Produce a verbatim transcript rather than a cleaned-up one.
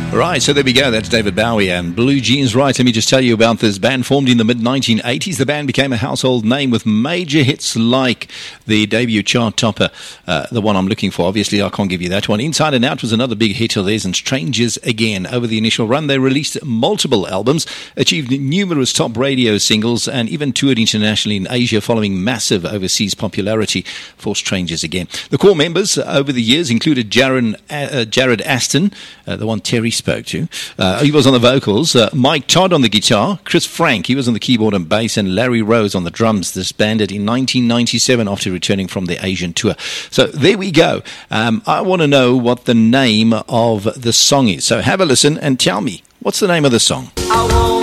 Right, so there we go. That's David Bowie and Blue Jeans. Right, let me just tell you about this band. Formed in the mid nineteen eighties, the band became a household name with major hits like the debut chart topper, uh, the one I'm looking for. Obviously, I can't give you that one. Inside and Out was another big hit of theirs, and Strangers Again. Over the initial run, they released multiple albums, achieved numerous top radio singles, and even toured internationally in Asia following massive overseas popularity for Strangers Again. The core members over the years included Jaron, uh, Jared Aston, uh, the one Terry spoke to. Uh, he was on the vocals, uh, Mike Todd on the guitar, Chris Frank, he was on the keyboard and bass, and Larry Rose on the drums. Disbanded in nineteen ninety-seven after returning from the Asian tour. So there we go. Um, I want to know what the name of the song is. So have a listen and tell me, what's the name of the song?